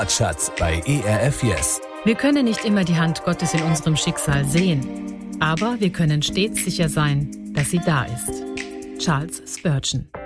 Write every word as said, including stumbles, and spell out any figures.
Schatz bei E R F Yes. Wir können nicht immer die Hand Gottes in unserem Schicksal sehen, aber wir können stets sicher sein, dass sie da ist. Charles Spurgeon.